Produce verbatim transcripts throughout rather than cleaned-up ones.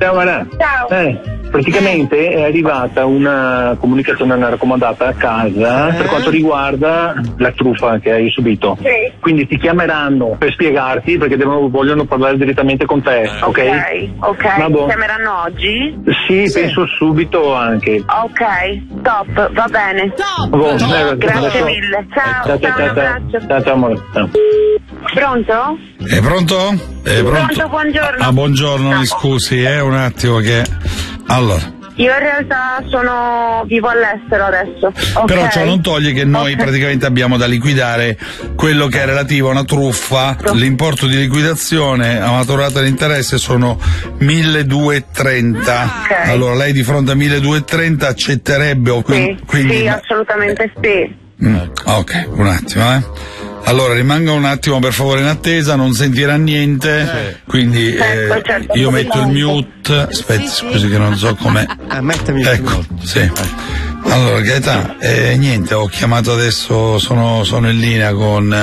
Ciao Mara. Ciao. Eh, praticamente è arrivata una comunicazione, una raccomandata a casa Eh? per quanto riguarda la truffa che hai subito. Sì. Quindi ti chiameranno per spiegarti perché devono, vogliono parlare direttamente con te, ok? Ok, ok. Va Mi buon- chiameranno oggi? Sì, penso subito anche. Ok, top, va bene. Boh, Top. eh, Grazie adesso- mille. Ciao, ciao, ciao, ciao, un ciao, abbraccio. ciao, ciao, amore. Ciao. Pronto? È pronto? È pronto? Pronto, buongiorno. Ah, buongiorno, mi scusi, eh, un attimo che... Allora, Io in realtà sono vivo all'estero adesso. Ok. però ciò non toglie che noi Ok. praticamente abbiamo da liquidare quello che è relativo a una truffa. L'importo di liquidazione a maturata l'interesse sono milleduecentotrenta. Ok. Allora, lei di fronte a milleduecentotrenta accetterebbe o Sì, quindi... quindi- sì, assolutamente sì. Mm, ok, un attimo, eh. Allora, rimanga un attimo per favore in attesa, non sentirà niente, quindi eh, Ecco, certo, io metto il assolutamente. mute. Aspetti, scusi che non so com'è. Eh, mettimi il Ecco, sì. Allora, Gaetano, eh, niente, ho chiamato adesso, sono, sono in linea con...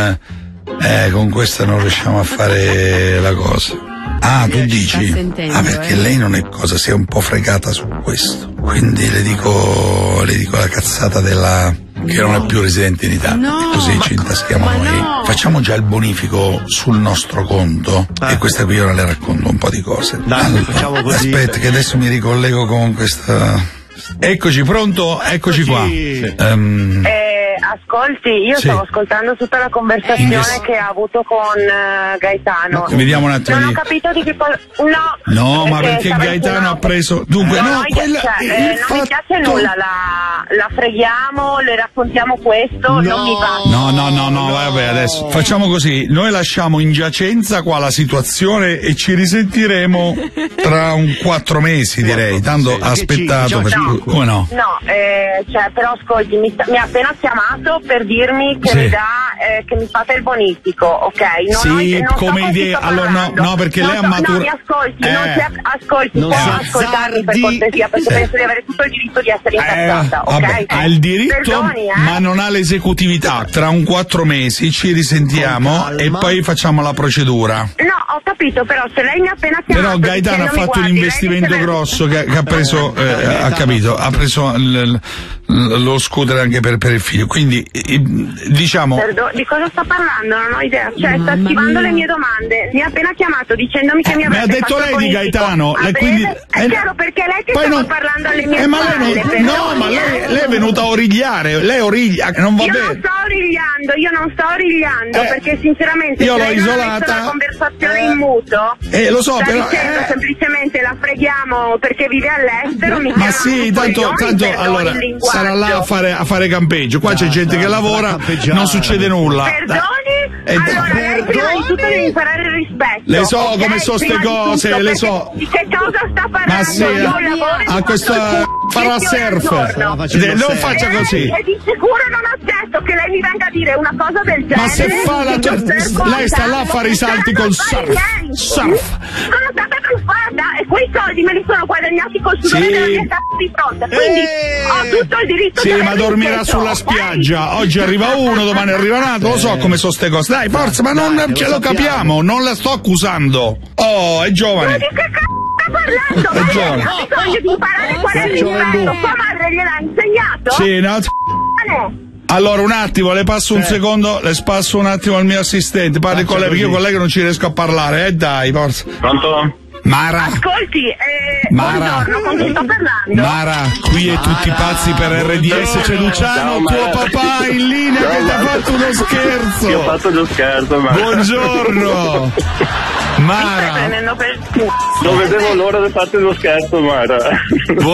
Eh, con questa non riusciamo a fare la cosa. Ah, tu dici? sentendo, Ah, perché eh. lei non è cosa, si è un po' fregata su questo. Quindi le dico, le dico la cazzata della... che non è più residente in Italia. No, E così ma ci intaschiamo ma noi. no. Facciamo già il bonifico sul nostro conto Ah. e questa qui ora le racconto un po' di cose. Dai, facciamo così. Aspetta che adesso mi ricollego con questa... Eccoci, pronto? Eccoci, qua. Eccoci. Ehm, Eh, ascolti, io Sì. stavo ascoltando tutta la conversazione Invece- che ha avuto con eh, Gaetano. vediamo un attimo Non ho di... capito di che cosa. No, No, ma perché stava Gaetano insieme- ha preso... Dunque, No, no, io- quella... cioè, il eh, non mi fatto- piace nulla, la, la freghiamo, le raccontiamo questo, non mi va. No, no, no, no, vabbè, adesso facciamo così, noi lasciamo in giacenza qua la situazione e ci risentiremo tra un quattro mesi, direi, tanto ha Che aspettato, cinque, per... già come no? No, eh, cioè, però ascolti, mi, sta- mi ha appena chiamato per dirmi che Sì. mi dà, eh, che mi fate il bonifico, ok? Non Sì, ho, non so come con chi idea, sto allora, no, parlando. no, perché Non lei ha so- matura- No, mi ascolti, Eh. non si, ascolti, Non può si ascoltarmi per azzardi. cortesia, perché Sì. penso di avere tutto il diritto di essere incazzata, Eh, ok? vabbè, ha il diritto, Perdoni, eh? ma non ha l'esecutività. Tra un quattro mesi ci risentiamo Con e calma. poi facciamo la procedura. No, ho capito, però se lei mi ha appena chiamato... Però Gaetano ha dicendomi, fatto un guardi, lei investimento deve- grosso che, che ha preso, eh, ha capito, ha preso l- l- lo scooter anche per, per il figlio. Quindi, eh, diciamo, Perdo- di cosa sta parlando? Non ho idea. Cioè, sta Mamma schivando mia. le mie domande. Mi ha appena chiamato dicendomi che Eh, mi mi ha avrebbe detto fatto lei il di bonifico. Gaetano, Ah, lei bene? quindi- È eh, chiaro, perché lei che poi stava non- parlando alle mie eh, ma lei spalle, non, perdoni, no, ma lei, eh. lei è venuta a origliare, lei origlia, non va Io non bene. sto origliando, io non sto origliando, Eh, perché sinceramente io se l'ho lei non ha messo isolata. la conversazione Eh. in muto, Eh, lo so, sta però, dicendo eh. semplicemente la freghiamo perché vive all'estero, mi Ma chiama sì, un tanto, coglione, tanto perdoni allora il linguaggio. sarà là a fare, a fare campeggio. Qua c'è Dai, gente dai, che sarà lavora, campeggiare. non succede nulla. Perdoni? Eh, Allora, lei prima di tutto perdoni? deve imparare il rispetto. Le so ok? come so ste Prima di cose, tutto, le perché so. Di che cosa sta parlando? Ma sì, Io eh, lavoro e a questo faccio farà dieci ore al surf. giorno. facendo Eh, non surf. faccia E così. lei- E di sicuro non accetto che lei mi venga a dire una cosa del genere. Ma se fa la che io surfo lei sta là a tanto, fare i salti non col fare surf. niente. Surf. Sono stata truffata e quei soldi me li sono guadagnati col sudore Sì. della mia cazzo di fronte. Quindi Eh. ho tutto il diritto Sì, di ma avere dormirà rispetto, sulla ok? spiaggia. Oggi arriva uno, domani arriva un altro. Lo so come sono ste cose. Dai, forza, ma non Dai, ce lo lo capiamo. Non la sto accusando. Oh, è Ma giovane. di che cazzo sta parlando? Ma lei giovane. ha bisogno di imparare qual è il Giovane. livello. Sua madre gliel'ha insegnato? Sì, no. Bene. Allora, un attimo, le passo un secondo, le spasso un attimo al mio assistente. Parli con lei, perché io con lei che non ci riesco a parlare. Eh, dai, forza. Pronto? Mara. Ascolti, eh, Mara. buongiorno, con chi sto parlando? Mara, qui è tutti pazzi per R D S. C'è Luciano, Ciao, tuo Mara. papà in linea Ciao, che ti ha Mara. fatto uno scherzo. Ti ho fatto lo scherzo, ma Buongiorno. Stai Mara. prendendo per il culo. non vedevo l'ora di farti lo scherzo, Mara.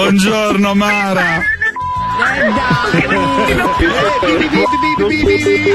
Buongiorno Mara. Eh, dai. Eh, bi, bi, bi, bi, bi, bi.